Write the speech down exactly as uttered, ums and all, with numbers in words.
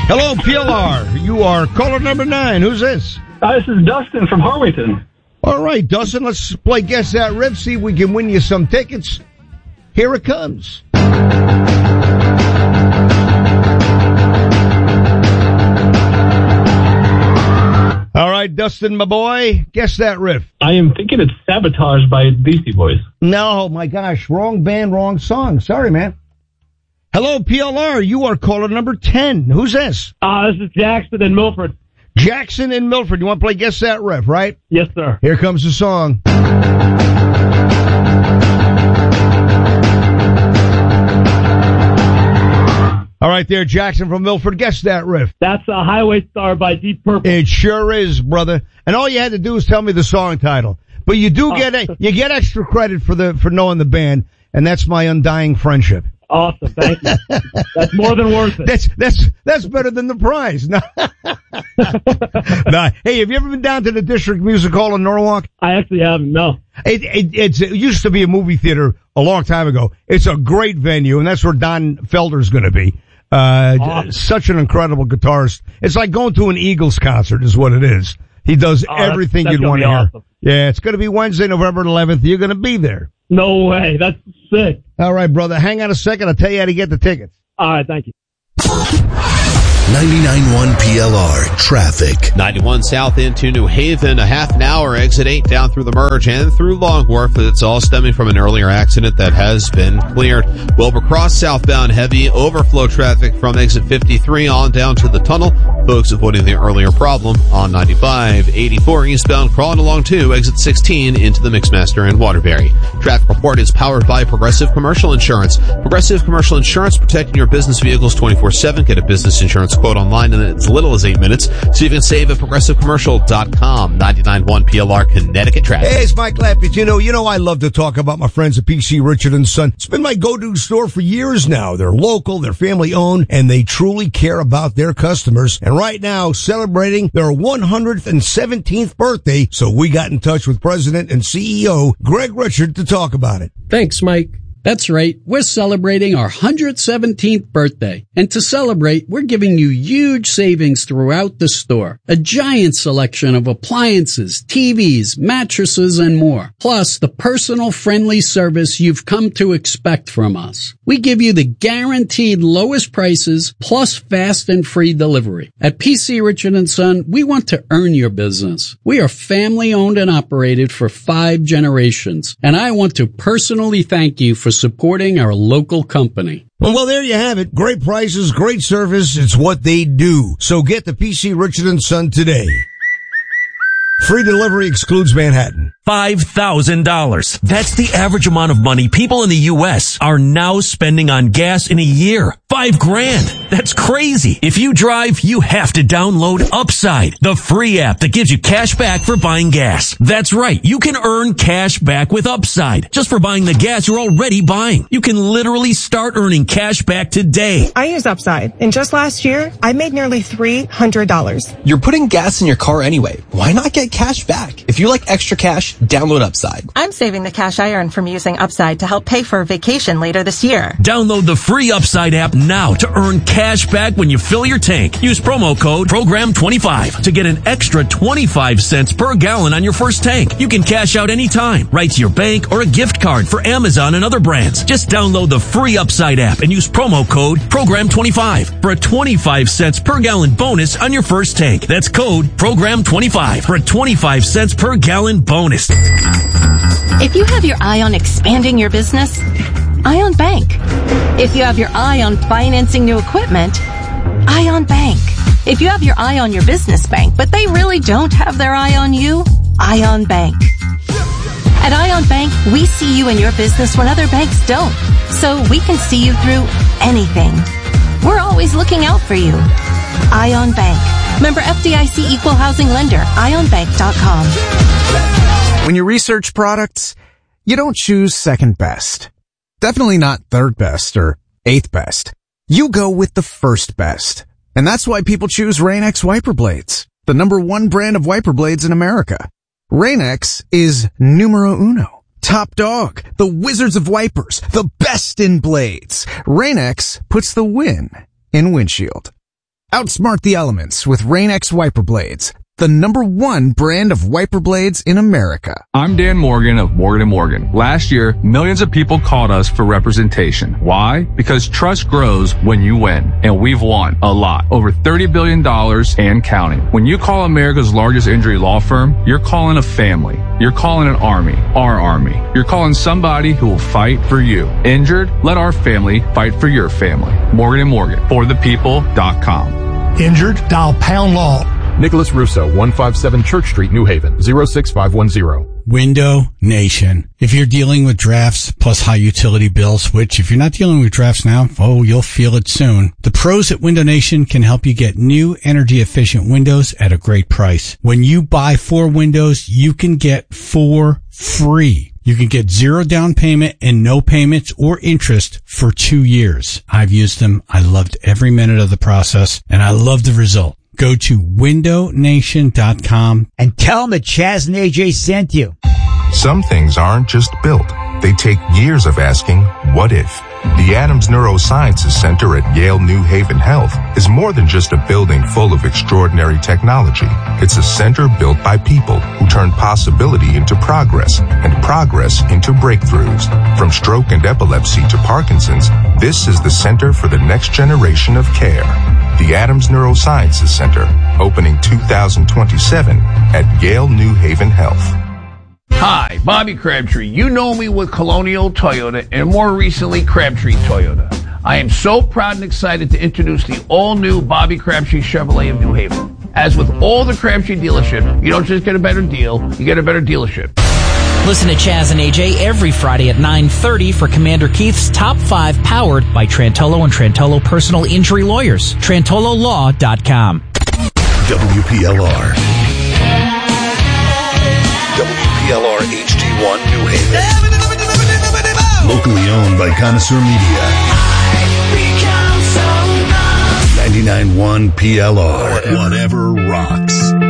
Hello, P L R. You are caller number nine. Who's this? Uh, this is Dustin from Harwington. All right, Dustin, let's play Guess That Riff, see if we can win you some tickets. Here it comes. All right, Dustin, my boy, guess that riff. I am thinking it's Sabotage by Beastie Boys. No, my gosh, wrong band, wrong song. Sorry, man. Hello, P L R. You are caller number ten. Who's this? Uh, this is Jackson in Milford. Jackson in Milford. You want to play Guess That Riff, right? Yes, sir. Here comes the song. All right there, Jackson from Milford. Guess that riff. That's a Highway Star by Deep Purple. It sure is, brother. And all you had to do was tell me the song title. But you do get a, you get extra credit for the for knowing the band, and that's My Undying Friendship. Awesome, thank you. That's more than worth it. That's that's that's better than the prize. No. no. Hey, have you ever been down to the District Music Hall in Norwalk? I actually haven't. No. It, it it's it used to be a movie theater a long time ago. It's a great venue, and that's where Don Felder's going to be. Uh, awesome. Such an incredible guitarist. It's like going to an Eagles concert is what it is. He does oh, everything that's, that's you'd want to awesome. hear. Yeah, it's going to be Wednesday, November eleventh. You're going to be there. No way. That's sick. All right, brother. Hang on a second. I'll tell you how to get the tickets. All right. Thank you. ninety-nine point one P L R traffic. ninety-one south into New Haven, a half an hour, exit eight down through the merge and through Long Wharf. It's all stemming from an earlier accident that has been cleared. Wilbur Cross southbound heavy overflow traffic from exit fifty-three on down to the tunnel. Folks avoiding the earlier problem on ninety-five. eighty-four eastbound crawling along to exit sixteen into the Mixmaster and Waterbury. Traffic report is powered by Progressive Commercial Insurance. Progressive Commercial Insurance, protecting your business vehicles twenty-four seven. Get a business insurance quote online in as little as eight minutes, so you can save at progressive commercial dot com. ninety-nine point one P L R Connecticut traffic. Hey, it's Mike Lapid. You know, you know I love to talk about my friends at P C Richard and Son. It's been my go-to store for years now. They're local, they're family-owned, and they truly care about their customers. And right now, celebrating their one hundred seventeenth birthday, so we got in touch with President and C E O Greg Richard to talk about it. Thanks, Mike. That's right. We're celebrating our one hundred seventeenth birthday. And to celebrate, we're giving you huge savings throughout the store. A giant selection of appliances, T Vs, mattresses, and more. Plus, the personal friendly service you've come to expect from us. We give you the guaranteed lowest prices plus fast and free delivery. At P C Richard and Son, we want to earn your business. We are family owned and operated for five generations. And I want to personally thank you for supporting our local company. Well, there you have it. Great prices, great service. It's what they do. So get the P C Richard and Son today. Free delivery excludes Manhattan. five thousand dollars. That's the average amount of money people in the U S are now spending on gas in a year. Five grand. That's crazy. If you drive, you have to download Upside, the free app that gives you cash back for buying gas. That's right. You can earn cash back with Upside just for buying the gas you're already buying. You can literally start earning cash back today. I use Upside, and just last year, I made nearly three hundred dollars. You're putting gas in your car anyway. Why not get cash back? If you like extra cash, download Upside. I'm saving the cash I earn from using Upside to help pay for a vacation later this year. Download the free Upside app now to earn cash back when you fill your tank. Use promo code program twenty-five to get an extra twenty-five cents per gallon on your first tank. You can cash out anytime, right to your bank or a gift card for Amazon and other brands. Just download the free Upside app and use promo code program twenty-five for a twenty-five cents per gallon bonus on your first tank. That's code program twenty-five for a twenty-five cents per gallon bonus. If you have your eye on expanding your business, Ion Bank. If you have your eye on financing new equipment, Ion Bank. If you have your eye on your business bank, but they really don't have their eye on you, Ion Bank. At Ion Bank, we see you and your business when other banks don't, so we can see you through anything. We're always looking out for you. Ion Bank. Member F D I C Equal Housing Lender. ion bank dot com. When you research products, you don't choose second best. Definitely not third best or eighth best. You go with the first best. And that's why people choose Rain-X wiper blades, the number one brand of wiper blades in America. Rain-X is numero uno. Top dog, the wizards of wipers, the best in blades. Rain-X puts the win in windshield. Outsmart the elements with Rain-X wiper blades, the number one brand of wiper blades in America. I'm Dan Morgan of Morgan and Morgan. Last year, millions of people called us for representation. Why? Because trust grows when you win. And we've won a lot. Over thirty billion dollars and counting. When you call America's largest injury law firm, you're calling a family. You're calling an army. Our army. You're calling somebody who will fight for you. Injured? Let our family fight for your family. Morgan and Morgan. For the people dot com. Injured? Dial pound law. Nicholas Russo, one fifty-seven Church Street, New Haven, zero six five one zero. Window Nation. If you're dealing with drafts plus high utility bills, which if you're not dealing with drafts now, oh, you'll feel it soon. The pros at Window Nation can help you get new energy efficient windows at a great price. When you buy four windows, you can get four free. You can get zero down payment and no payments or interest for two years. I've used them. I loved every minute of the process and I love the result. Go to window nation dot com and tell them that Chaz and A J sent you. Some things aren't just built. They take years of asking, what if? The Adams Neurosciences Center at Yale New Haven Health is more than just a building full of extraordinary technology. It's a center built by people who turn possibility into progress and progress into breakthroughs. From stroke and epilepsy to Parkinson's, this is the center for the next generation of care. The Adams Neurosciences Center, opening two thousand twenty-seven at Yale New Haven Health. Hi, Bobby Crabtree. You know me with Colonial Toyota and more recently Crabtree Toyota. I am so proud and excited to introduce the all-new Bobby Crabtree Chevrolet of New Haven. As with all the Crabtree dealership, you don't just get a better deal, you get a better dealership. Listen to Chaz and A J every Friday at nine thirty for Commander Keith's Top five powered by Trantolo and Trantolo Personal Injury Lawyers. Trantolo Law dot com. W P L R. W P L R H D one New Haven. Locally owned by Connoisseur Media. ninety-nine point one P L R. Whatever rocks.